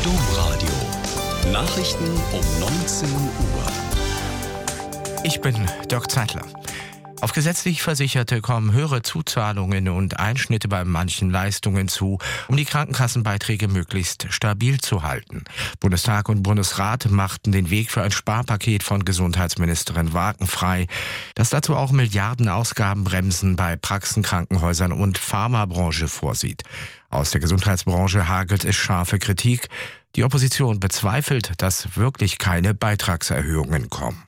Domradio. Nachrichten um 19 Uhr. Ich bin Dirk Zeitler. Auf gesetzlich Versicherte kommen höhere Zuzahlungen und Einschnitte bei manchen Leistungen zu, um die Krankenkassenbeiträge möglichst stabil zu halten. Bundestag und Bundesrat machten den Weg für ein Sparpaket von Gesundheitsministerin Wagen frei, das dazu auch Milliardenausgabenbremsen bei Praxen, Krankenhäusern und Pharmabranche vorsieht. Aus der Gesundheitsbranche hagelt es scharfe Kritik. Die Opposition bezweifelt, dass wirklich keine Beitragserhöhungen kommen.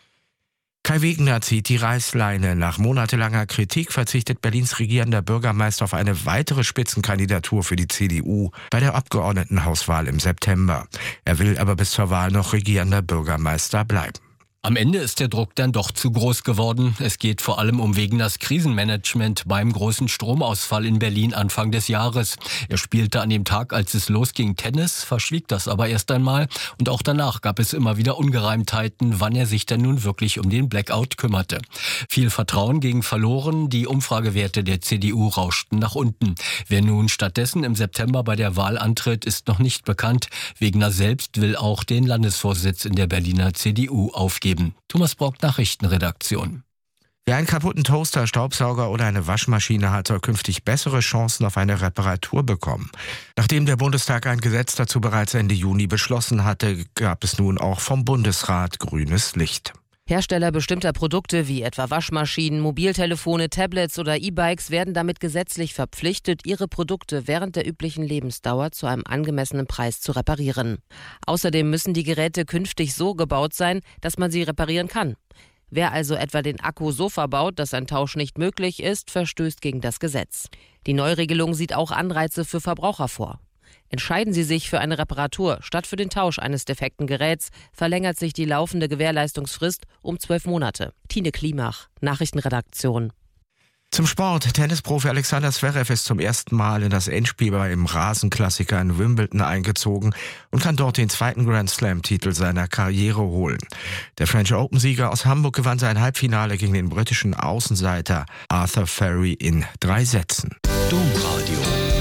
Kai Wegener zieht die Reißleine. Nach monatelanger Kritik verzichtet Berlins regierender Bürgermeister auf eine weitere Spitzenkandidatur für die CDU bei der Abgeordnetenhauswahl im September. Er will aber bis zur Wahl noch regierender Bürgermeister bleiben. Am Ende ist der Druck dann doch zu groß geworden. Es geht vor allem um Wegeners Krisenmanagement beim großen Stromausfall in Berlin Anfang des Jahres. Er spielte an dem Tag, als es losging, Tennis, verschwieg das aber erst einmal. Und auch danach gab es immer wieder Ungereimtheiten, wann er sich denn nun wirklich um den Blackout kümmerte. Viel Vertrauen ging verloren, die Umfragewerte der CDU rauschten nach unten. Wer nun stattdessen im September bei der Wahl antritt, ist noch nicht bekannt. Wegener selbst will auch den Landesvorsitz in der Berliner CDU aufgeben. Thomas Brock, Nachrichtenredaktion. Wer einen kaputten Toaster, Staubsauger oder eine Waschmaschine hat, soll künftig bessere Chancen auf eine Reparatur bekommen. Nachdem der Bundestag ein Gesetz dazu bereits Ende Juni beschlossen hatte, gab es nun auch vom Bundesrat grünes Licht. Hersteller bestimmter Produkte wie etwa Waschmaschinen, Mobiltelefone, Tablets oder E-Bikes werden damit gesetzlich verpflichtet, ihre Produkte während der üblichen Lebensdauer zu einem angemessenen Preis zu reparieren. Außerdem müssen die Geräte künftig so gebaut sein, dass man sie reparieren kann. Wer also etwa den Akku so verbaut, dass ein Tausch nicht möglich ist, verstößt gegen das Gesetz. Die Neuregelung sieht auch Anreize für Verbraucher vor. Entscheiden Sie sich für eine Reparatur statt für den Tausch eines defekten Geräts, verlängert sich die laufende Gewährleistungsfrist um 12 Monate. Tine Klimach, Nachrichtenredaktion. Zum Sport. Tennisprofi Alexander Zverev ist zum ersten Mal in das Endspiel beim Rasenklassiker in Wimbledon eingezogen und kann dort den zweiten Grand-Slam-Titel seiner Karriere holen. Der French Open-Sieger aus Hamburg gewann sein Halbfinale gegen den britischen Außenseiter Arthur Ferry in 3 Sätzen. Domradio.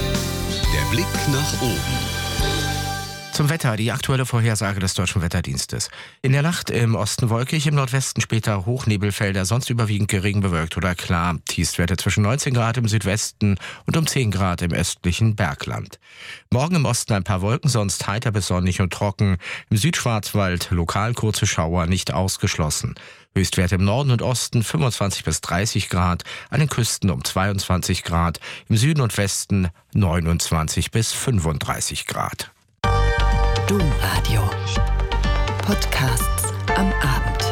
Der Blick nach oben. Zum Wetter, die aktuelle Vorhersage des Deutschen Wetterdienstes. In der Nacht im Osten wolkig, im Nordwesten später Hochnebelfelder, sonst überwiegend gering bewölkt oder klar. Tiefstwerte zwischen 19 Grad im Südwesten und um 10 Grad im östlichen Bergland. Morgen im Osten ein paar Wolken, sonst heiter bis sonnig und trocken. Im Südschwarzwald lokal kurze Schauer, nicht ausgeschlossen. Höchstwerte im Norden und Osten 25 bis 30 Grad, an den Küsten um 22 Grad, im Süden und Westen 29 bis 35 Grad. Domradio. Podcasts am Abend.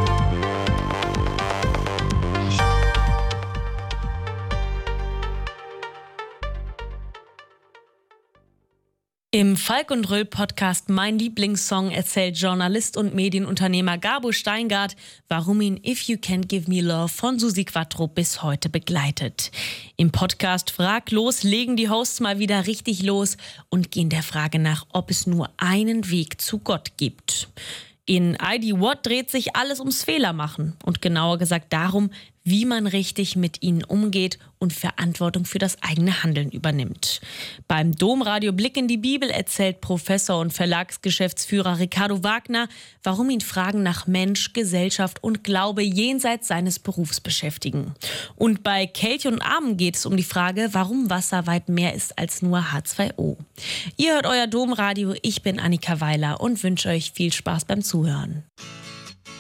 Im Falk und Röll Podcast Mein Lieblingssong erzählt Journalist und Medienunternehmer Gabo Steingart, warum ihn If You Can't Give Me Love von Susi Quattro bis heute begleitet. Im Podcast Fraglos legen die Hosts mal wieder richtig los und gehen der Frage nach, ob es nur einen Weg zu Gott gibt. In ID What dreht sich alles ums Fehlermachen und genauer gesagt darum, wie man richtig mit ihnen umgeht und Verantwortung für das eigene Handeln übernimmt. Beim Domradio Blick in die Bibel erzählt Professor und Verlagsgeschäftsführer Ricardo Wagner, warum ihn Fragen nach Mensch, Gesellschaft und Glaube jenseits seines Berufs beschäftigen. Und bei Kelch und Armen geht es um die Frage, warum Wasser weit mehr ist als nur H2O. Ihr hört euer Domradio, ich bin Annika Weiler und wünsche euch viel Spaß beim Zuhören.